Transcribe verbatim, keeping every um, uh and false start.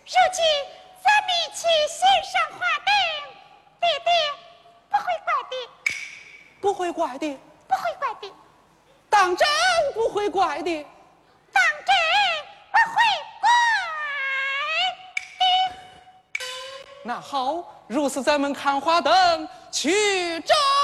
如今咱们一起献上花灯，爹爹不会怪的， 不会怪的， 不会怪的， 当真不会怪的， 当真不会怪的。 那好，如此咱们看花灯去找。